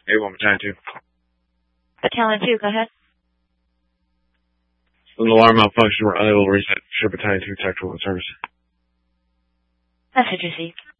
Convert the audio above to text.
A1 Battalion 2. Battalion 2, go ahead. An alarm malfunction. We're unable to reset. Ship Battalion 2 tactical service. Message received.